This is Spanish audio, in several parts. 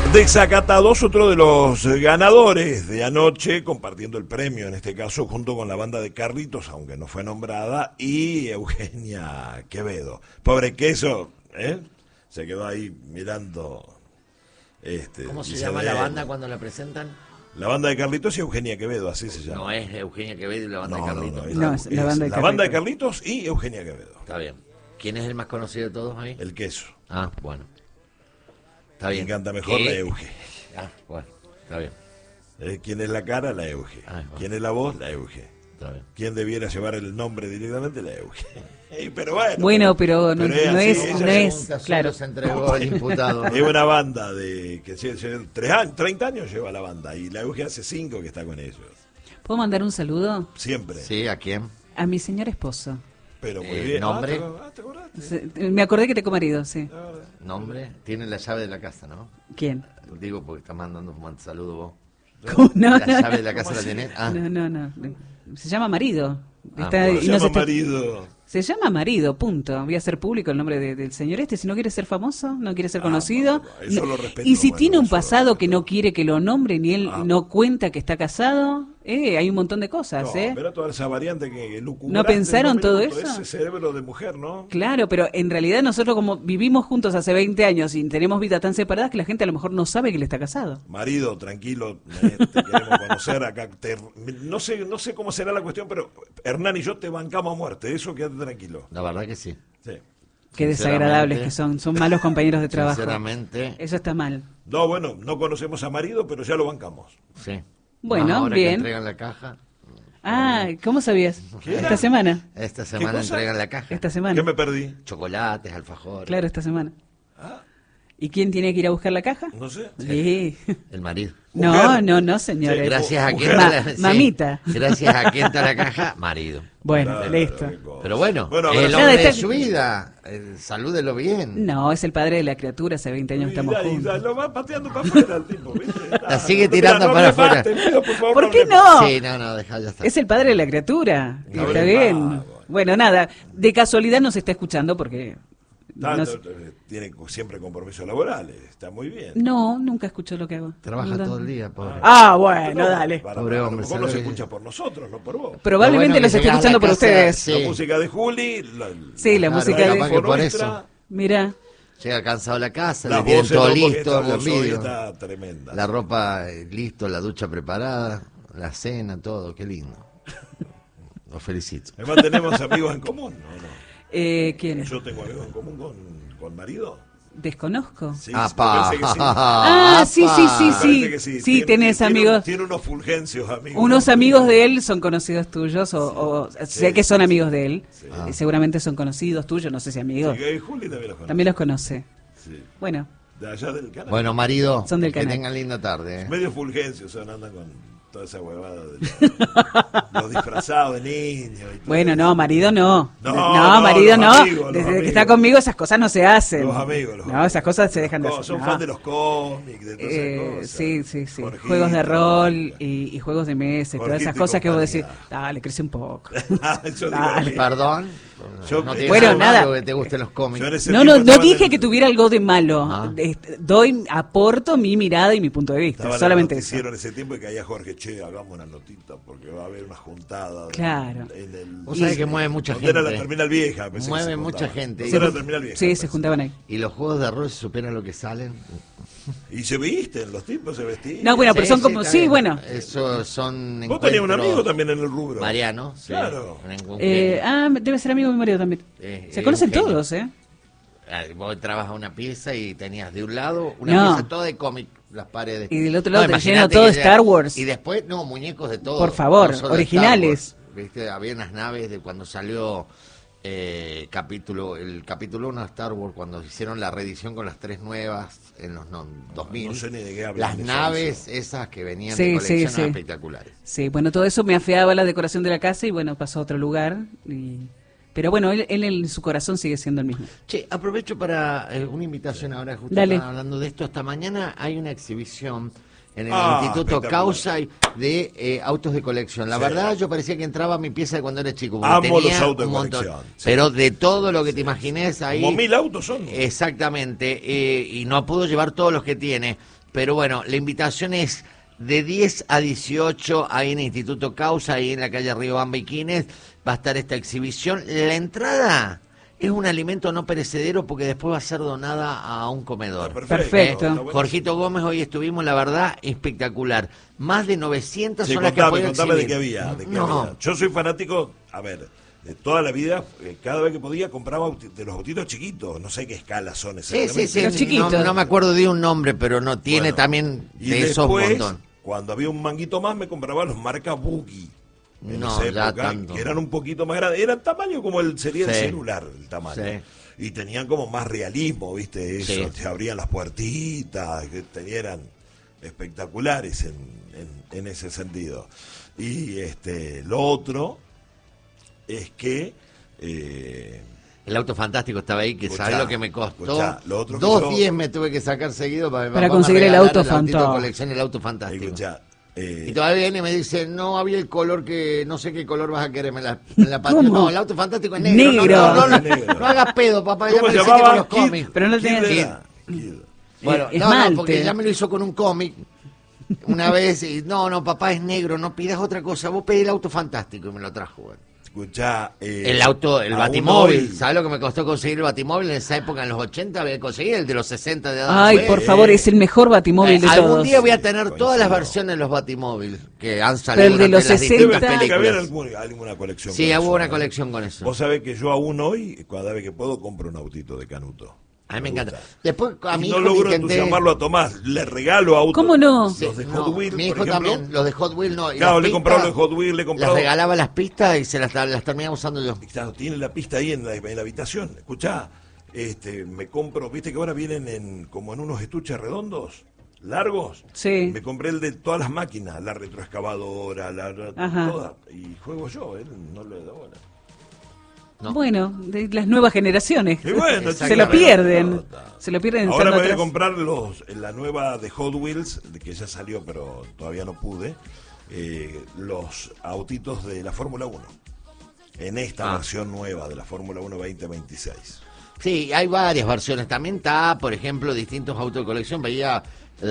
Desacatados, otro de los ganadores de anoche, compartiendo el premio, en este caso, junto con la banda de Carlitos, aunque no fue nombrada, y Eugenia Quevedo. Pobre queso, ¿eh? Se quedó ahí mirando. ¿Cómo se llama la banda cuando la presentan? La banda de Carlitos y Eugenia Quevedo, así se llama. No es Eugenia Quevedo y la banda de Carlitos. No, es la banda de Carlitos y Eugenia Quevedo. Está bien. ¿Quién es el más conocido de todos ahí? El queso. Ah, bueno. Está bien. Me encanta mejor la Euge. Ah, bueno, está bien. ¿Quién es la cara? La Euge. Bueno. ¿Quién es la voz? La Euge. Está bien. ¿Quién debiera llevar el nombre directamente? La Euge. Pero pero no es, claro. Se entregó el imputado. Es una banda de que 30 años lleva la banda y la Euge hace 5 que está con ellos. ¿Puedo mandar un saludo? Siempre. Sí, ¿a quién? A mi señor esposo. Pero muy bien. ¿Nombre? ¿Te acordaste? Me acordé que te marido, sí. ¿Nombre? Tiene la llave de la casa, ¿no? ¿Quién? Digo porque está mandando un saludo vos. ¿Cómo? No, ¿La llave de la casa la tenés? Ah. No. Se llama marido. Bueno. Marido. Se llama marido, punto. Voy a hacer público el nombre del señor si no quiere ser famoso, no quiere ser conocido. Eso lo respeto, y si tiene un pasado que no quiere que lo nombre, ni él no cuenta que está casado, hay un montón de cosas, Pero toda esa variante que ¿no pensaron todo eso? Ese cerebro de mujer, ¿no? Claro, pero en realidad nosotros como vivimos juntos hace 20 años y tenemos vidas tan separadas que la gente a lo mejor no sabe que él está casado. Marido, tranquilo, te queremos conocer acá. No sé cómo será la cuestión, pero Hernán y yo te bancamos a muerte, eso quédate tranquilo. La verdad que sí. Qué desagradables que son malos compañeros de trabajo. Sinceramente. Eso está mal. No, bueno, no conocemos a marido, pero ya lo bancamos. Sí. Bueno, ahora bien. Que entregan la caja. Ah, ¿cómo sabías? Esta semana. Esta semana entregan la caja. Esta semana. ¿Qué me perdí? Chocolates, alfajores. Claro, esta semana. ¿Y quién tiene que ir a buscar la caja? No sé. Sí. El marido. No, señores. Gracias a quién. Mamita. Gracias a quién está la caja, marido. Bueno, listo. Pero bueno, el hombre de su vida. Salúdelo bien. No, es el padre de la criatura, hace 20 años estamos juntos. Lo va pateando para afuera el tipo, ¿viste? La sigue tirando para afuera. ¿Por qué no? Sí, no, deja, ya está. Es el padre de la criatura. Está bien. Bueno, nada, de casualidad nos está escuchando porque... Tiene siempre compromisos laborales, está muy bien. No, nunca escuchó lo que hago. Trabaja todo el día, pobre. Bueno, dale. Pobre hombre. A lo mejor no se escucha por nosotros, no por vos. Probablemente los esté escuchando por ustedes. Sí. La música de Juli. La música de que por eso. Mirá. Llega cansado a la casa, la le tienen todo listo, los vídeos. Está tremenda. La ropa listo, la ducha preparada, la cena, todo, qué lindo. Los felicito. Además tenemos amigos en común, ¿no? ¿Quién es? Yo tengo amigos en común con marido. Desconozco. Sí, sí. Sí, tenés amigos. Tiene unos Fulgencios amigos. Unos amigos de él son conocidos tuyos, o sé que son amigos de él. Seguramente son conocidos tuyos, no sé si amigos. Sí, Juli también los conoce. También los conoce. Sí. Bueno. De allá del canal. Bueno, marido, son del que canal. tengan linda tarde. Medio Fulgencios, andan con toda esa huevada de los disfrazados de niños. Bueno, no, marido no. No, marido no. Amigos, desde que está conmigo esas cosas no se hacen. Los amigos. No, esas cosas se dejan de hacer. Son fan de los cómics, de todas esas cosas. Sí. Jorgito, juegos de rol y juegos de mesa y todas esas cosas que vos decís, dale, crece un poco. Dale. Perdón. Bueno, nada. Que te gusten los cómics. No dije que tuviera algo de malo. Aporto mi mirada y mi punto de vista. Solamente eso. Hicieron ese tiempo y caía Jorge, hagamos una notita porque va a haber una juntada. Claro. Vos sabés que mueve mucha gente. Era la terminal vieja. Mueve mucha gente. Era la terminal vieja. Sí, se juntaban ahí. Y los juegos de rol se superan lo que salen. Y se visten, los tipos se vestían. No, bueno, pero son como. Sí, bueno. Eso son. Vos tenías un amigo también en el rubro. Mariano, sí. Claro. Debe ser amigo de mi marido también. Se conocen todos, ¿eh? Vos entrabas a una pieza y tenías de un lado una pieza toda de cómic, las paredes. Y del otro lado te lleno todo de Star Wars. Y después, muñecos de todo. Por favor, originales. ¿Viste? Había unas naves de cuando salió el capítulo 1 de Star Wars, cuando hicieron la reedición con las 3 nuevas en los 2000. No sé ni de qué hablan. Las naves esas que venían de colección eran espectaculares. Sí, bueno, todo eso me afeaba la decoración de la casa y bueno, pasó a otro lugar. Pero bueno, él en su corazón sigue siendo el mismo. Che, aprovecho para una invitación ahora, justo están hablando de esto. Hasta mañana hay una exhibición en el Instituto Causa de autos de colección. La verdad, yo parecía que entraba a mi pieza de cuando era chico. Amo los autos de colección. Pero de todo lo que te imagines ahí. Como 1000 autos son. Exactamente. Y no pudo llevar todos los que tiene. pero bueno, la invitación es de 10 a 18 ahí en el Instituto Causa, ahí en la calle Riobamba y Quines, va a estar esta exhibición. La entrada es un alimento no perecedero porque después va a ser donada a un comedor. Perfecto. Jorgito Gómez, hoy estuvimos, la verdad, espectacular. Más de 900 Sí, son las que pueden contame de exhibir. qué había. Yo soy fanático, a ver, de toda la vida, cada vez que podía compraba de los autitos chiquitos, no sé qué escala son exactamente. Sí, Los chiquitos. No me acuerdo de un nombre, pero no tiene también y de esos después, montón. Cuando había un manguito más, me compraba los marca Boogie. En No, esa ya época, tanto. que eran un poquito más grandes, eran tamaño como sería el Sí. celular, el tamaño. Sí. Y tenían como más realismo, ¿viste? Eso, Sí. se abrían las puertitas, que eran espectaculares en ese sentido. Y lo otro es que El auto fantástico estaba ahí, que Escuchá, ¿sabes lo que me costó? escuchá, lo otro que 2.10 me tuve que sacar seguido para conseguir el auto fantástico. fantástico. Colección el auto fantástico. escuchá, Y todavía viene y me dice, no había el color que, no sé qué color vas a querer en la patria. ¿Cómo? No, el auto fantástico es negro. Negro. No hagas pedo, papá, ya ¿cómo me se lo hiciste con llamaba? los cómics. Pero no Kid tenía- era. Kid. Bueno, Esmalte. porque ya me lo hizo con un cómic una vez y no, papá es negro, no pidas otra cosa, vos pedí el auto fantástico y me lo trajo, bueno. Escuchá, El aún batimóvil, hoy- ¿sabes lo que me costó conseguir el batimóvil? En esa época, en los 80, había conseguido el de los 60 de edad. Ay, Bueno, por favor, es el mejor batimóvil de algún todos. día voy a tener todas las Coincido. versiones de los batimóviil que han salido Pero el de durante los las 60 distintas Tiene que haber películas. alguna colección. Sí, con hubo eso, una ¿eh? colección con eso. Vos sabés que yo aún hoy, cada vez que puedo, compro un autito de Canuto. A mí me encanta. gusta. Después a mi Y hijo no le logro intenté... entusiasmarlo a Tomás. Le regalo autos. ¿Cómo no? Los de No, Hot Wheels, mi hijo por ejemplo. también, los de Hot Wheels no. Y Claro, las le he comprado los pistas, de Hot Wheels, le he comprado. las regalaba las pistas y se las terminaba usando yo. Claro, tiene la pista ahí en la habitación. Escuchá, me compro, viste que ahora vienen como en unos estuches redondos, largos. Sí. Me compré el de todas las máquinas, la retroexcavadora, Ajá. toda. Y juego yo, él no le da bola. No. Bueno, de las nuevas generaciones. Y bueno, se chica, lo pierden. nota. Se lo pierden Ahora estando me voy a atrás. comprar la nueva de Hot Wheels, que ya salió, pero todavía no pude. Los autitos de la Fórmula 1. En esta versión nueva de la Fórmula 1 2026. Sí, hay varias versiones. También está, por ejemplo, distintos autos de colección. Veía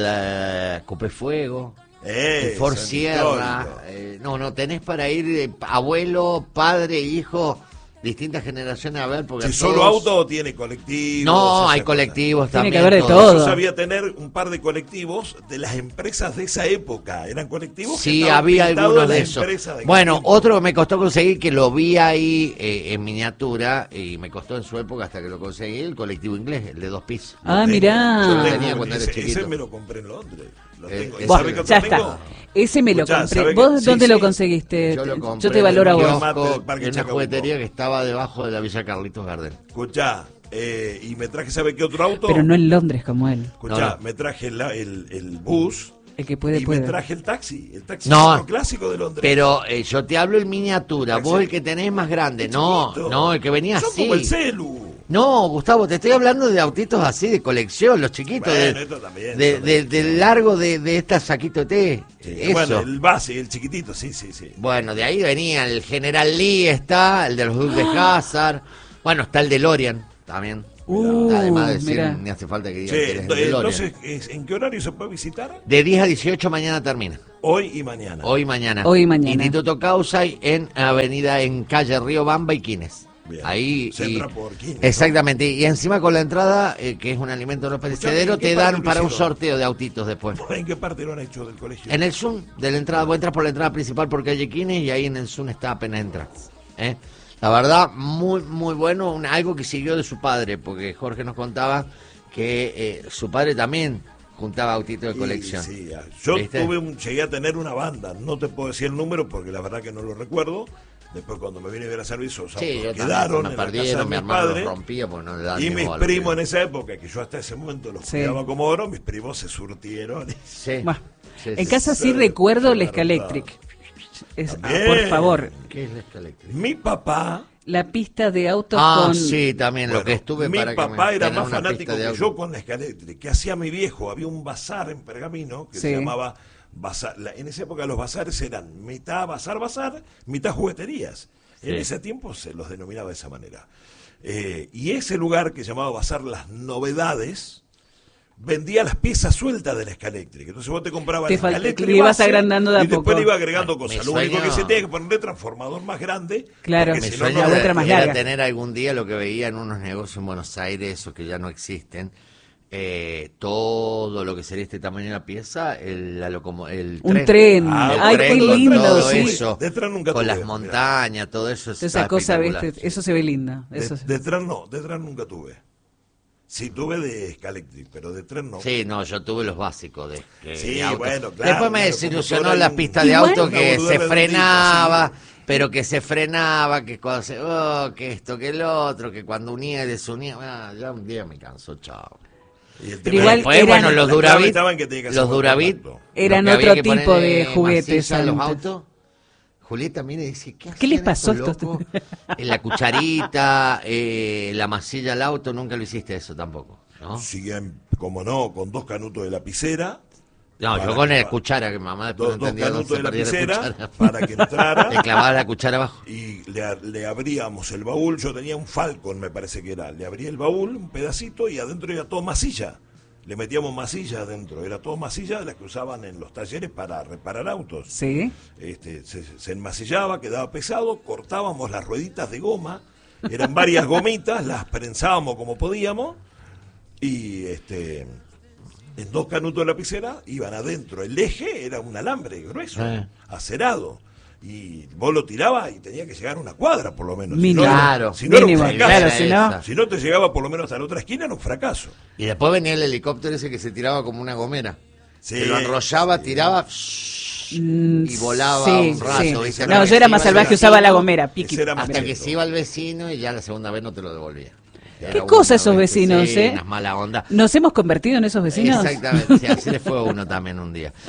la Coupé Fuego, el Ford son Sierra. históricos. No, tenés para ir abuelo, padre, hijo, distintas generaciones a ver. Porque Si a solo todos- auto o tiene colectivos. No, esas hay cosas. colectivos Tiene también. que haber de todo. todo. Yo sabía tener un par de colectivos de las empresas de esa época. Eran colectivos que Sí, estaban había pintados algunos en de las esos. empresas de aquel Bueno, tiempo. otro que me costó conseguir, que lo vi ahí en miniatura, y me costó en su época hasta que lo conseguí, el colectivo inglés, el de 2 pisos. Ah, Tengo. mirá. Yo Lo tengo, tenía cuando era ese chiquito. me lo compré en Londres. Lo tengo. ¿Y Buah, sabe que Ya otro tengo? está. Ese me lo Escuchá, compré. ¿sabe ¿Vos que- dónde sí, lo sí. conseguiste? Yo lo compré Yo te valoro a en un vos. Mate kiosco, del Parque en una Chacabuco. juguetería que estaba debajo de la Villa Carlitos Gardel. Escuchá, y me traje, ¿sabe qué otro auto? Pero no en Londres como él. Escuchá, No. me traje el bus El que puede, y puede. me traje el taxi No. clásico de Londres. Pero yo te hablo en miniatura, Taxi. vos el que tenés más grande. El No, chiquito. no, el que venía Son así. como el celu. No, Gustavo, te estoy hablando de autitos así de colección, los chiquitos, Bueno, esto también, del largo de esta saquito de té. Sí, Eso. bueno, el base, el chiquitito, sí. Bueno, de ahí venía el General Lee, está, el de los Dukes de Hazzard. Bueno, está el DeLorean también. Además de decir, mirá. ni hace falta que digan Che, que eres el DeLorean. entonces, ¿en qué horario se puede visitar? De 10 a 18 mañana termina. Hoy y mañana. Hoy y mañana. Hoy y mañana. Instituto Causay en avenida, en calle Río Bamba y Quines. Bien. Ahí. Se y- entra por Quines, ¿no? Exactamente. Y encima con la entrada, que es un alimento no perecedero, ¿en qué te parte dan lo para un hicieron? sorteo de autitos después. ¿En qué parte lo han hecho del colegio? En el Zoom de la entrada, vos entras por la entrada principal por calle Quines y ahí en el Zoom está apenas entras. La verdad, muy, muy bueno, algo que siguió de su padre, porque Jorge nos contaba que su padre también juntaba autitos de Y, colección. sí, yo ¿Viste? llegué a tener una banda, no te puedo decir el número porque la verdad que no lo recuerdo. Después cuando me vine a ver a servicio, los Sí, autos yo también, quedaron me en la casa de perdieron, mi mi hermano padre. los rompía porque no le daban Y ni mis bola, primos en tío. esa época, que yo hasta ese momento los Sí. cuidaba como oro, mis primos se surtieron. Sí. Bah, Sí, en sí. casa sí Sí, recuerdo sí, la la Escalectric. También. Por favor, ¿Qué es la Escalectric? Mi papá, la pista de autos Ah, con... sí, también lo bueno, que estuve mi para que papá me era tener más una fanático pista de que auto. yo con la Escalectric. ¿Qué hacía mi viejo? Había un bazar en Pergamino que Sí. se llamaba bazar. En esa época los bazares eran mitad bazar, mitad jugueterías. En Sí. ese tiempo se los denominaba de esa manera. Y ese lugar que se llamaba Bazar Las Novedades, vendía las piezas sueltas de la Scalectric. Entonces vos te comprabas la Scalectric le ibas agrandando de a y después poco. le ibas agregando cosas. Lo único que se tenía que poner transformador más grande. Claro, mi si sueño no, la otra más larga. era tener algún día lo que veía en unos negocios en Buenos Aires, esos que ya no existen. Todo lo que sería este tamaño de la pieza, el un tren. Ay, qué lindo, todo sí. eso, de tren nunca con tuve, las montañas, todo eso. Esa cosa, ¿viste? Eso se ve linda. De tren no, de tren nunca tuve. Sí, tuve de Scalectric, pero de tren no. Sí, no, yo tuve los básicos sí, auto. bueno, claro. Después me desilusionó la pista de Igual, auto que se frenaba, sí. pero que se frenaba, que cuando que esto, que el otro, que cuando unía y desunía, ya un día me cansó, chao. Pero igual después, bueno, los Duravit eran otro tipo de juguetes a los autos. Julieta, mire, dice, ¿qué les pasó esto? La cucharita, la masilla al auto, nunca lo hiciste eso tampoco, ¿no? Siguen, como no, con 2 canutos de lapicera. No, yo con la cuchara, que mamá después no entendía dónde se perdía la cuchara. Para que entrara. Le clavaba la cuchara abajo. Y le abríamos el baúl, yo tenía un Falcon, me parece que era. Le abría el baúl, un pedacito, y adentro era todo masilla. Le metíamos masilla adentro, era todo masilla de las que usaban en los talleres para reparar autos. Sí. Se enmasillaba, quedaba pesado, cortábamos las rueditas de goma, eran varias gomitas, las prensábamos como podíamos, y en 2 canutos de lapicera iban adentro. El eje era un alambre grueso, acerado. Y vos lo tirabas y tenía que llegar a 1 cuadra por lo menos. Claro. Si no, mínimo, era un fracaso. Claro, si no te llegaba por lo menos hasta la otra esquina, era un fracaso. Y después venía el helicóptero ese que se tiraba como una gomera. Sí, que lo enrollaba, tiraba y volaba un rato. Sí. No, yo era más salvaje, usaba la gomera. Piqui. Hasta que se iba el vecino y ya la segunda vez no te lo devolvía. ¿Qué cosa esos vecinos, unas mala onda. ¿Nos hemos convertido en esos vecinos? Exactamente, sí, así le fue a uno también un día.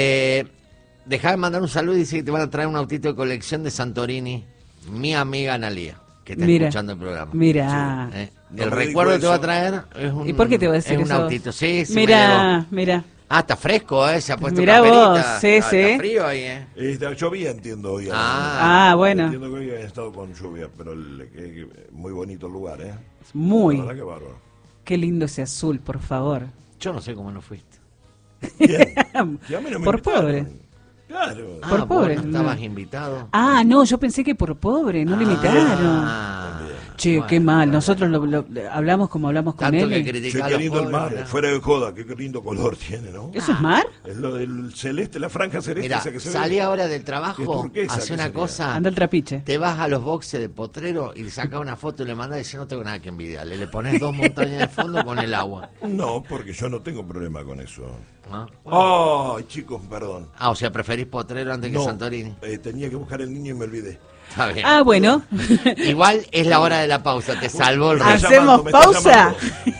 Dejá de mandar un saludo y dice que te van a traer un autito de colección de Santorini, mi amiga Analía, que está escuchando el programa. Mira. Sí, el recuerdo que te va a traer es un, ¿Y por qué te va a decir es eso? Un autito, sí, Mira. Ah, está fresco, se ha puesto Mirá camperita. vos, sí. Está frío ahí, Llovía, entiendo, hoy. Bueno. Entiendo que hoy han estado con lluvia, pero muy bonito el lugar, Muy. La verdad que bárbaro. Qué lindo ese azul, por favor. Yo no sé cómo no fuiste. Bien. Ya me lo Por invitaron. pobre. Claro. Por pobre. ¿No estabas invitado? No, yo pensé que por pobre, no le invitaron. Che, bueno, qué mal. Nosotros lo hablamos como hablamos con tanto él. que Che, criticaba qué lindo el mar, ¿verdad? fuera de joda, qué lindo color tiene, ¿no? ¿Eso es mar? Es lo del celeste, la franja celeste Mira, esa que se salí ve. ahora del Es trabajo, turquesa hace que una sería. cosa, Anda el trapiche. te vas a los boxes de Potrero y le sacas una foto y le mandas y dices, no tengo nada que envidiarle. Le pones 2 montañas de fondo con el agua. No, porque yo no tengo problema con eso. ¿No? Ay, chicos, perdón. O sea, preferís Potrero antes que No, Santorini. tenía que buscar el niño y me olvidé. Está bien. Bueno. Igual es la hora de la pausa, te salvó el Me está resto. ¿Hacemos llamando, me está pausa? llamando.